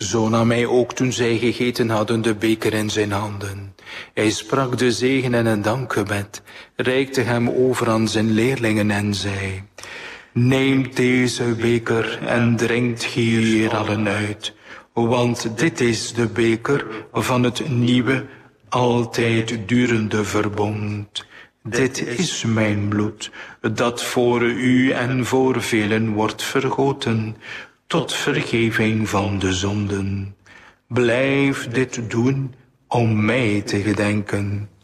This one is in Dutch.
Zo nam hij ook toen zij gegeten hadden de beker in zijn handen. Hij sprak de zegen en een dankgebed, reikte hem over aan zijn leerlingen en zei: Neemt deze beker en drinkt hier allen uit, want dit is de beker van het nieuwe, altijd durende verbond. Dit is mijn bloed, dat voor u en voor velen wordt vergoten, tot vergeving van de zonden. Blijf dit doen om mij te gedenken.